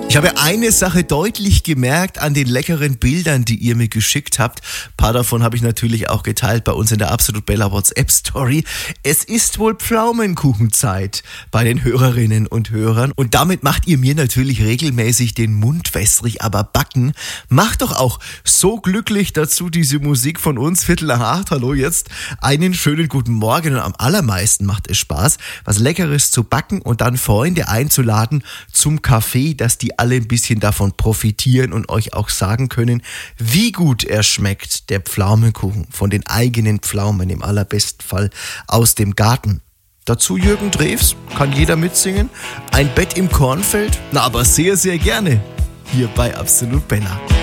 Ich habe eine Sache deutlich gemerkt an den leckeren Bildern, die ihr mir geschickt habt. Ein paar davon habe ich natürlich auch geteilt bei uns in der Absolut Bella WhatsApp-Story. Es ist wohl Pflaumenkuchenzeit bei den Hörerinnen und Hörern. Und damit macht ihr mir natürlich regelmäßig den Mund wässrig, aber backen macht doch auch so glücklich. Dazu diese Musik von uns, 7:45. Hallo, jetzt einen schönen guten Morgen. Und am allermeisten macht es Spaß, was Leckeres zu backen und dann Freunde einzuladen zum Kaffee, dass die alle ein bisschen davon profitieren und euch auch sagen können, wie gut er schmeckt, der Pflaumenkuchen von den eigenen Pflaumen, im allerbesten Fall aus dem Garten. Dazu Jürgen Drews, kann jeder mitsingen, ein Bett im Kornfeld, na aber sehr, sehr gerne, hier bei Absolut Bella.